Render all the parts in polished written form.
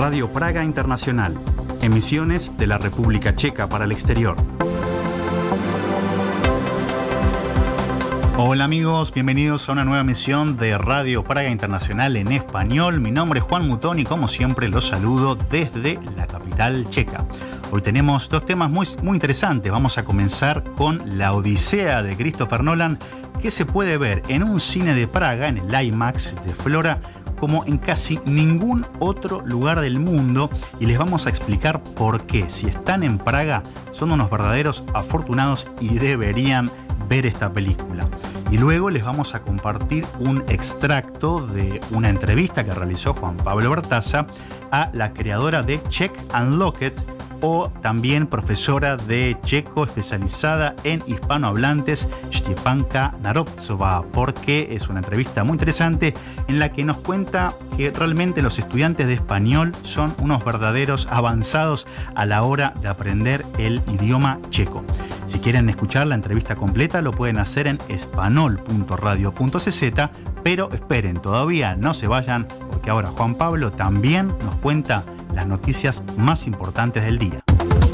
Radio Praga Internacional, emisiones de la República Checa para el exterior. Hola amigos, bienvenidos a una nueva emisión de Radio Praga Internacional en español. Mi nombre es Juan Mutón y como siempre los saludo desde la capital checa. Hoy tenemos dos temas muy interesantes. Vamos a comenzar con La Odisea de Christopher Nolan, que se puede ver en un cine de Praga, en el IMAX de Flora, como en casi ningún otro lugar del mundo, y les vamos a explicar por qué. Si están en Praga, son unos verdaderos afortunados y deberían ver esta película. Y luego les vamos a compartir un extracto de una entrevista que realizó Juan Pablo Bertaza a la creadora de Czech Unlocked, o también profesora de checo especializada en hispanohablantes, Stepanka Narodcová, porque es una entrevista muy interesante en la que nos cuenta que realmente los estudiantes de español son unos verdaderos avanzados a la hora de aprender el idioma checo. Si quieren escuchar la entrevista completa lo pueden hacer en espanol.radio.cz, pero esperen, todavía no se vayan, porque ahora Juan Pablo también nos cuenta las noticias más importantes del día.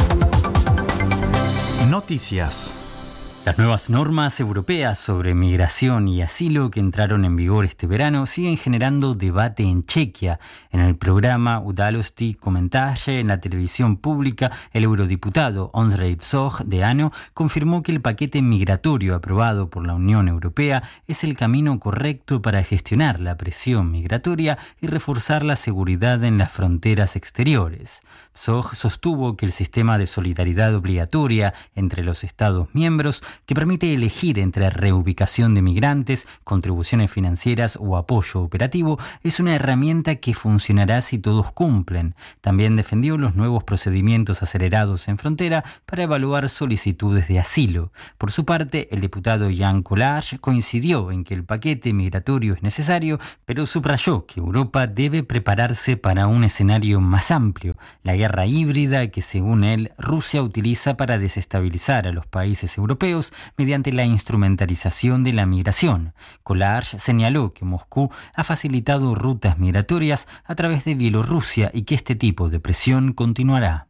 Noticias. Las nuevas normas europeas sobre migración y asilo que entraron en vigor este verano siguen generando debate en Chequia. En el programa Udalosti Komentarze en la televisión pública, el eurodiputado Ondřej Psoch de ANO confirmó que el paquete migratorio aprobado por la Unión Europea es el camino correcto para gestionar la presión migratoria y reforzar la seguridad en las fronteras exteriores. Psoch sostuvo que el sistema de solidaridad obligatoria entre los Estados miembros, que permite elegir entre reubicación de migrantes, contribuciones financieras o apoyo operativo, es una herramienta que funcionará si todos cumplen. También defendió los nuevos procedimientos acelerados en frontera para evaluar solicitudes de asilo. Por su parte, el diputado Jan Kolář coincidió en que el paquete migratorio es necesario, pero subrayó que Europa debe prepararse para un escenario más amplio, la guerra híbrida que, según él, Rusia utiliza para desestabilizar a los países europeos mediante la instrumentalización de la migración. Kolář señaló que Moscú ha facilitado rutas migratorias a través de Bielorrusia y que este tipo de presión continuará.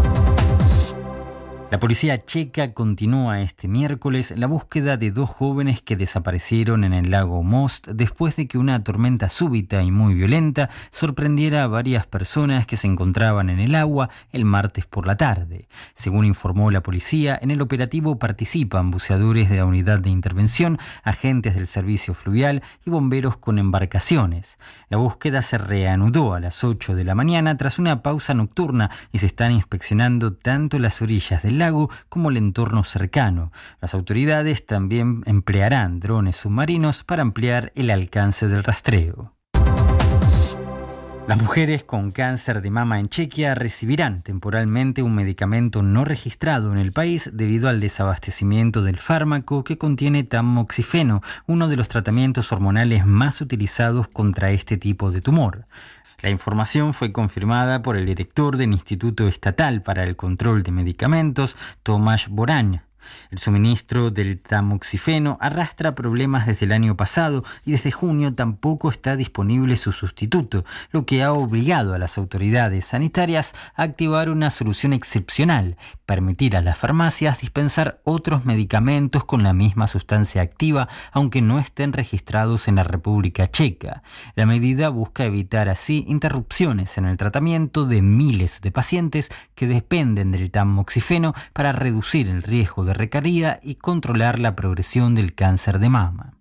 La policía checa continúa este miércoles la búsqueda de dos jóvenes que desaparecieron en el lago Most después de que una tormenta súbita y muy violenta sorprendiera a varias personas que se encontraban en el agua el martes por la tarde. Según informó la policía, en el operativo participan buceadores de la unidad de intervención, agentes del servicio fluvial y bomberos con embarcaciones. La búsqueda se reanudó a las 8 de la mañana tras una pausa nocturna y se están inspeccionando tanto las orillas del lago como el entorno cercano. Las autoridades también emplearán drones submarinos para ampliar el alcance del rastreo. Las mujeres con cáncer de mama en Chequia recibirán temporalmente un medicamento no registrado en el país debido al desabastecimiento del fármaco que contiene tamoxifeno, uno de los tratamientos hormonales más utilizados contra este tipo de tumor. La información fue confirmada por el director del Instituto Estatal para el Control de Medicamentos, Tomáš Boraň. El suministro del tamoxifeno arrastra problemas desde el año pasado y desde junio tampoco está disponible su sustituto, lo que ha obligado a las autoridades sanitarias a activar una solución excepcional, permitir a las farmacias dispensar otros medicamentos con la misma sustancia activa, aunque no estén registrados en la República Checa. La medida busca evitar así interrupciones en el tratamiento de miles de pacientes que dependen del tamoxifeno para reducir el riesgo de recaída y controlar la progresión del cáncer de mama.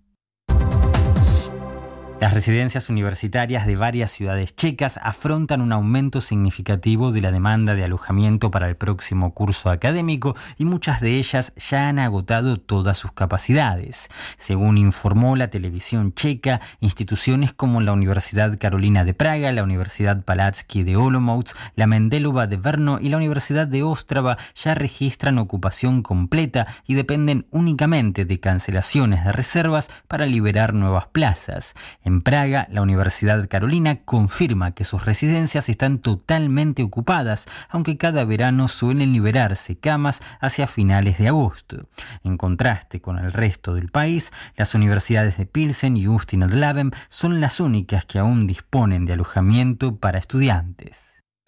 Las residencias universitarias de varias ciudades checas afrontan un aumento significativo de la demanda de alojamiento para el próximo curso académico y muchas de ellas ya han agotado todas sus capacidades. Según informó la televisión checa, instituciones como la Universidad Carolina de Praga, la Universidad Palacký de Olomouc, la Mendelova de Brno y la Universidad de Ostrava ya registran ocupación completa y dependen únicamente de cancelaciones de reservas para liberar nuevas plazas. En Praga, la Universidad Carolina confirma que sus residencias están totalmente ocupadas, aunque cada verano suelen liberarse camas hacia finales de agosto. En contraste con el resto del país, las universidades de Pilsen y Ústí nad Labem son las únicas que aún disponen de alojamiento para estudiantes.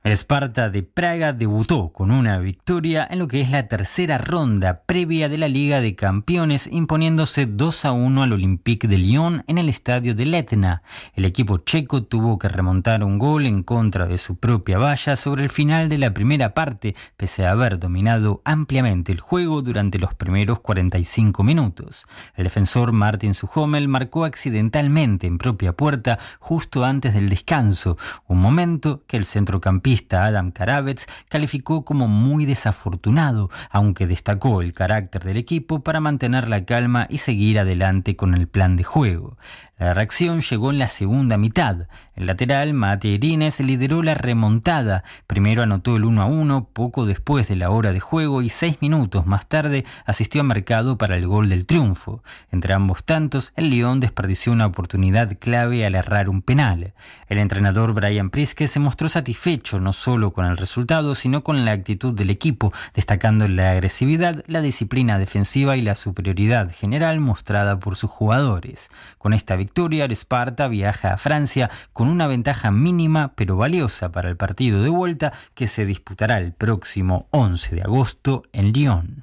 El Sparta de Praga debutó con una victoria en lo que es la tercera ronda previa de la Liga de Campeones, imponiéndose 2-1 al Olympique de Lyon en el estadio de Letna. El equipo checo tuvo que remontar un gol en contra de su propia valla sobre el final de la primera parte, pese a haber dominado ampliamente el juego durante los primeros 45 minutos. El defensor Martin Suchomel marcó accidentalmente en propia puerta justo antes del descanso, un momento que el centrocampista Adam Karavets calificó como muy desafortunado, aunque destacó el carácter del equipo para mantener la calma y seguir adelante con el plan de juego. La reacción llegó en la segunda mitad. El lateral Mate Irines lideró la remontada. Primero anotó el 1-1 poco después de la hora de juego y 6 minutos más tarde asistió a Mercado para el gol del triunfo. Entre ambos tantos, el Lyon desperdició una oportunidad clave al errar un penal. El entrenador Brian Priske se mostró satisfecho no solo con el resultado, sino con la actitud del equipo, destacando la agresividad, la disciplina defensiva y la superioridad general mostrada por sus jugadores. Con esta victoria, el Sparta viaja a Francia con una ventaja mínima pero valiosa para el partido de vuelta que se disputará el próximo 11 de agosto en Lyon.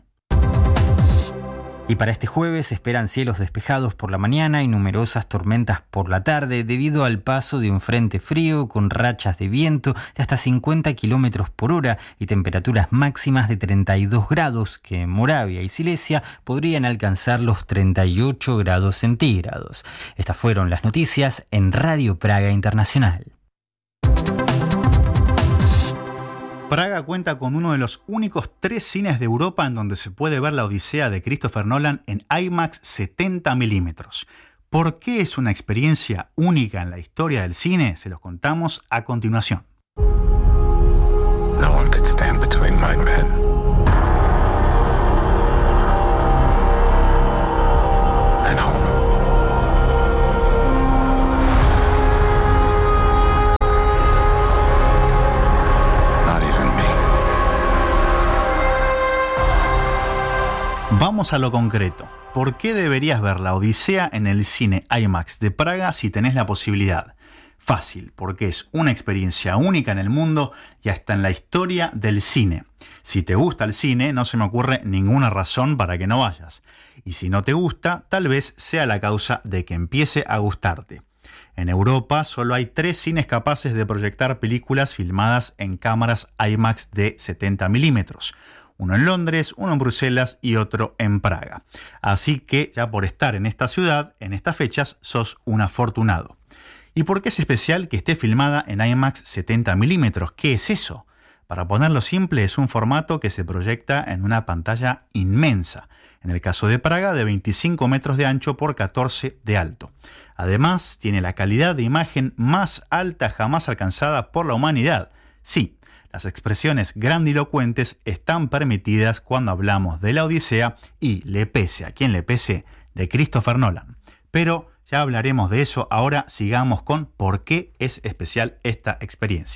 Y para este jueves se esperan cielos despejados por la mañana y numerosas tormentas por la tarde debido al paso de un frente frío con rachas de viento de hasta 50 km por hora y temperaturas máximas de 32 grados que en Moravia y Silesia podrían alcanzar los 38 grados centígrados. Estas fueron las noticias en Radio Praga Internacional. Praga cuenta con uno de los únicos 3 cines de Europa en donde se puede ver la Odisea de Christopher Nolan en IMAX 70 milímetros. ¿Por qué es una experiencia única en la historia del cine? Se los contamos a continuación. No one could stand between my men and home. Vamos a lo concreto. ¿Por qué deberías ver la Odisea en el cine IMAX de Praga si tenés la posibilidad? Fácil, porque es una experiencia única en el mundo y hasta en la historia del cine. Si te gusta el cine, no se me ocurre ninguna razón para que no vayas. Y si no te gusta, tal vez sea la causa de que empiece a gustarte. En Europa solo hay 3 cines capaces de proyectar películas filmadas en cámaras IMAX de 70 milímetros. Uno en Londres, uno en Bruselas y otro en Praga. Así que ya por estar en esta ciudad, en estas fechas, sos un afortunado. ¿Y por qué es especial que esté filmada en IMAX 70 milímetros? ¿Qué es eso? Para ponerlo simple, es un formato que se proyecta en una pantalla inmensa. En el caso de Praga, de 25 metros de ancho por 14 de alto. Además, tiene la calidad de imagen más alta jamás alcanzada por la humanidad. Sí, las expresiones grandilocuentes están permitidas cuando hablamos de la Odisea y le pese a quien le pese de Christopher Nolan. Pero ya hablaremos de eso, ahora sigamos con por qué es especial esta experiencia.